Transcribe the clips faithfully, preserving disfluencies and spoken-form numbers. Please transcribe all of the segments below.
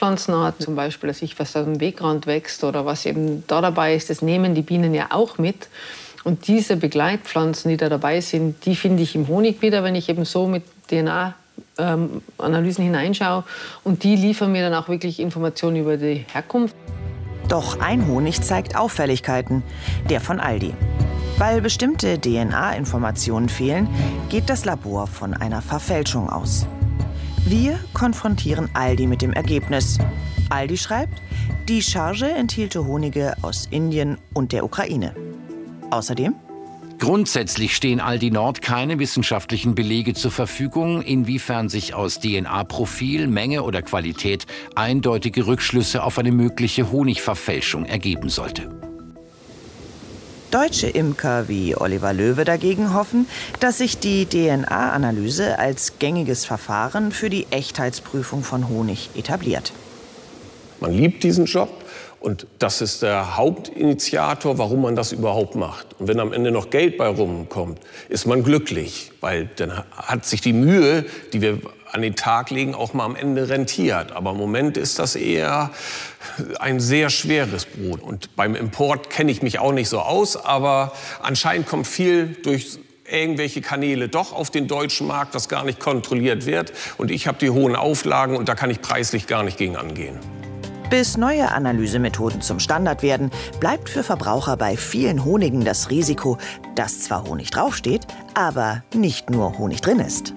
Begleitpflanzenarten, zum Beispiel, dass ich was am Wegrand wächst oder was eben da dabei ist, das nehmen die Bienen ja auch mit. Und diese Begleitpflanzen, die da dabei sind, die finde ich im Honig wieder, wenn ich eben so mit D N A-Analysen hineinschaue. Und die liefern mir dann auch wirklich Informationen über die Herkunft. Doch ein Honig zeigt Auffälligkeiten, der von Aldi. Weil bestimmte D N A-Informationen fehlen, geht das Labor von einer Verfälschung aus. Wir konfrontieren Aldi mit dem Ergebnis. Aldi schreibt, die Charge enthielte Honige aus Indien und der Ukraine. Außerdem: Grundsätzlich stehen Aldi Nord keine wissenschaftlichen Belege zur Verfügung, inwiefern sich aus D N A-Profil, Menge oder Qualität eindeutige Rückschlüsse auf eine mögliche Honigverfälschung ergeben sollte. Deutsche Imker wie Oliver Löwe dagegen hoffen, dass sich die D N A-Analyse als gängiges Verfahren für die Echtheitsprüfung von Honig etabliert. Man liebt diesen Job. Und das ist der Hauptinitiator, warum man das überhaupt macht. Und wenn am Ende noch Geld bei rumkommt, ist man glücklich, weil dann hat sich die Mühe, die wir an den Tag legen, auch mal am Ende rentiert. Aber im Moment ist das eher ein sehr schweres Brot. Und beim Import kenne ich mich auch nicht so aus, aber anscheinend kommt viel durch irgendwelche Kanäle doch auf den deutschen Markt, was gar nicht kontrolliert wird. Und ich habe die hohen Auflagen und da kann ich preislich gar nicht gegen angehen. Bis neue Analysemethoden zum Standard werden, bleibt für Verbraucher bei vielen Honigen das Risiko, dass zwar Honig draufsteht, aber nicht nur Honig drin ist.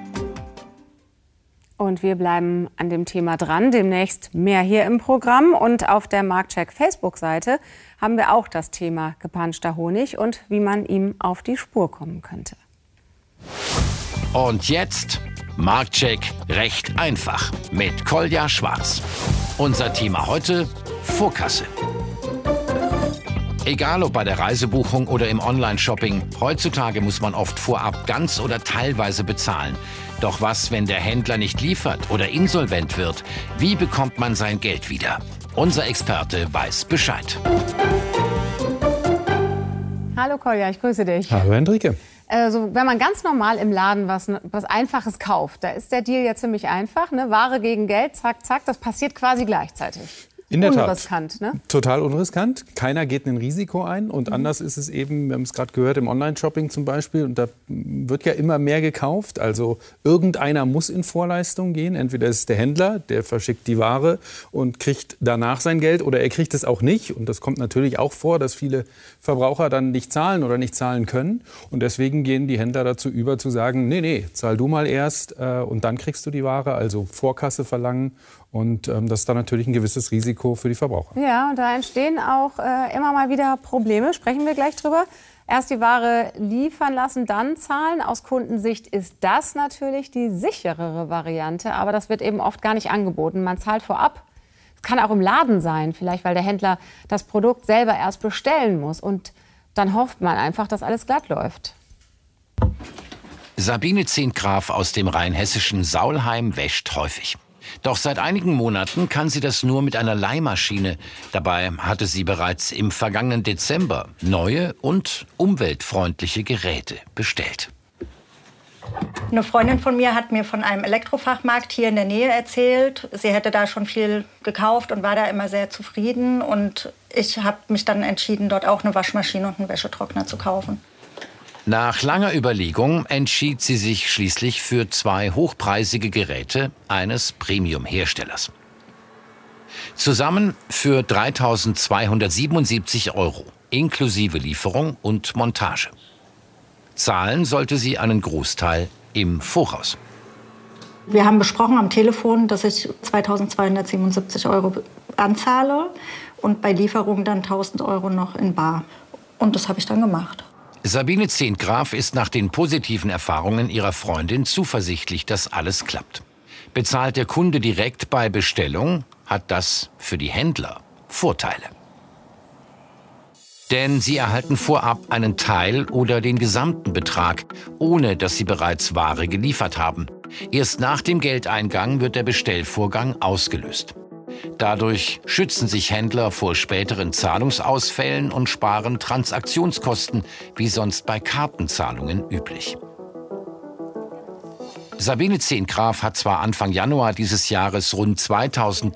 Und wir bleiben an dem Thema dran, demnächst mehr hier im Programm. Und auf der Marktcheck Facebook-Seite haben wir auch das Thema gepanschter Honig und wie man ihm auf die Spur kommen könnte. Und jetzt Marktcheck recht einfach mit Kolja Schwarz. Unser Thema heute: Vorkasse. Egal ob bei der Reisebuchung oder im Online-Shopping, heutzutage muss man oft vorab ganz oder teilweise bezahlen. Doch was, wenn der Händler nicht liefert oder insolvent wird? Wie bekommt man sein Geld wieder? Unser Experte weiß Bescheid. Hallo Kolja, ich grüße dich. Hallo Hendrike. Also, wenn man ganz normal im Laden was, was Einfaches kauft, da ist der Deal ja ziemlich einfach, ne? Ware gegen Geld, zack, zack, das passiert quasi gleichzeitig. In der unriskant, Tat. Ne? Total unriskant. Keiner geht ein Risiko ein. Und mhm. anders ist es eben, wir haben es gerade gehört, im Online-Shopping zum Beispiel. Und da wird ja immer mehr gekauft. Also irgendeiner muss in Vorleistung gehen. Entweder ist es der Händler, der verschickt die Ware und kriegt danach sein Geld. Oder er kriegt es auch nicht. Und das kommt natürlich auch vor, dass viele Verbraucher dann nicht zahlen oder nicht zahlen können. Und deswegen gehen die Händler dazu über zu sagen, nee, nee, zahl du mal erst äh, und dann kriegst du die Ware. Also Vorkasse verlangen. Und ähm, das ist dann natürlich ein gewisses Risiko für die Verbraucher. Ja, und da entstehen auch äh, immer mal wieder Probleme. Sprechen wir gleich drüber. Erst die Ware liefern lassen, dann zahlen. Aus Kundensicht ist das natürlich die sicherere Variante. Aber das wird eben oft gar nicht angeboten. Man zahlt vorab. Es kann auch im Laden sein, vielleicht weil der Händler das Produkt selber erst bestellen muss. Und dann hofft man einfach, dass alles glatt läuft. Sabine Zehntgraf aus dem rheinhessischen Saulheim wäscht häufig. Doch seit einigen Monaten kann sie das nur mit einer Leihmaschine. Dabei hatte sie bereits im vergangenen Dezember neue und umweltfreundliche Geräte bestellt. Eine Freundin von mir hat mir von einem Elektrofachmarkt hier in der Nähe erzählt. Sie hätte da schon viel gekauft und war da immer sehr zufrieden. Und ich habe mich dann entschieden, dort auch eine Waschmaschine und einen Wäschetrockner zu kaufen. Nach langer Überlegung entschied sie sich schließlich für zwei hochpreisige Geräte eines Premium-Herstellers. Zusammen für dreitausendzweihundertsiebenundsiebzig Euro, inklusive Lieferung und Montage. Zahlen sollte sie einen Großteil im Voraus. Wir haben besprochen am Telefon, dass ich zweitausendzweihundertsiebenundsiebzig Euro anzahle und bei Lieferung dann tausend Euro noch in bar. Und das habe ich dann gemacht. Sabine Zehntgraf ist nach den positiven Erfahrungen ihrer Freundin zuversichtlich, dass alles klappt. Bezahlt der Kunde direkt bei Bestellung, hat das für die Händler Vorteile. Denn sie erhalten vorab einen Teil oder den gesamten Betrag, ohne dass sie bereits Ware geliefert haben. Erst nach dem Geldeingang wird der Bestellvorgang ausgelöst. Dadurch schützen sich Händler vor späteren Zahlungsausfällen und sparen Transaktionskosten, wie sonst bei Kartenzahlungen üblich. Sabine Zehntgraf hat zwar Anfang Januar dieses Jahres rund zweitausend